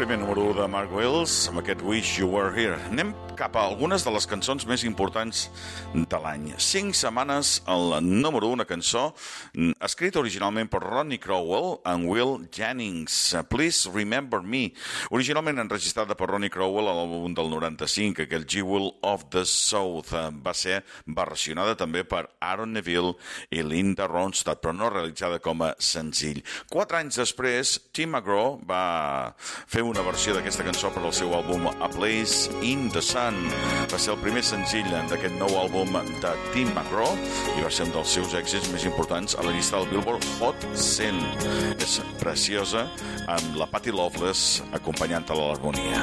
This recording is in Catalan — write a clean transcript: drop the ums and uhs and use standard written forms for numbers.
primer número 1 de Mark Wills amb aquest Wish You Were Here. Anem cap a algunes de les cançons més importants de l'any. 5 setmanes al número 1, una cançó escrita originalment per Rodney Crowell and Will Jennings, Please Remember Me, originalment enregistrada per Rodney Crowell a l'àlbum del 95, aquell Jewel of the South. Va ser versionada també per Aaron Neville i Linda Ronstadt, però no realitzada com a senzill. 4 anys després, Tim McGraw va fer una versió d'aquesta cançó per al seu àlbum A Place in the Sun. Va ser el primer senzill d'aquest nou àlbum de Tim McGraw i va ser un dels seus èxits més importants a la llista del Billboard Hot 100. És preciosa, amb la Patty Loveless acompanyant-la a l'harmonia.